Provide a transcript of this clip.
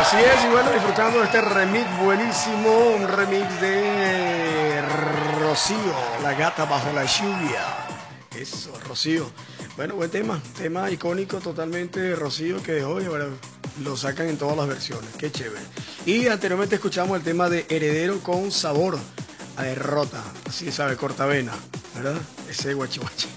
Así es, y bueno, disfrutando de este remix buenísimo, un remix de Rocío, La Gata Bajo la Lluvia. Eso, Rocío. Bueno, buen tema icónico totalmente de Rocío que dejó y ahora lo sacan en todas las versiones. Qué chévere. Y anteriormente escuchamos el tema de Heredero con Sabor a Derrota. Así sabe, cortavena, ¿verdad? Ese guachihuachi.